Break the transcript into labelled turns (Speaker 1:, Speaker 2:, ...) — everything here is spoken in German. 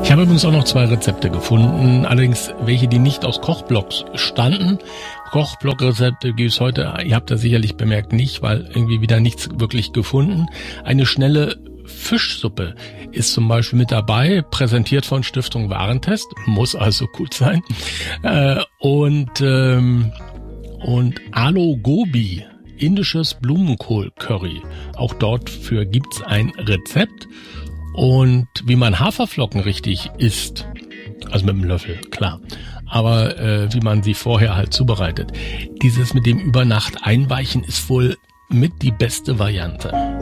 Speaker 1: Ich habe übrigens auch noch 2 Rezepte gefunden, allerdings welche, die nicht aus Kochblogs standen. Kochblog-Rezepte gibt es heute, ihr habt das sicherlich bemerkt, nicht, weil irgendwie wieder nichts wirklich gefunden. Eine schnelle Fischsuppe ist zum Beispiel mit dabei, präsentiert von Stiftung Warentest, muss also gut sein. Und Aloo Gobi, indisches Blumenkohl-Curry. Auch dafür gibt's ein Rezept. Und wie man Haferflocken richtig isst, also mit einem Löffel, klar, aber wie man sie vorher halt zubereitet, dieses mit dem Übernacht einweichen ist wohl mit die beste Variante.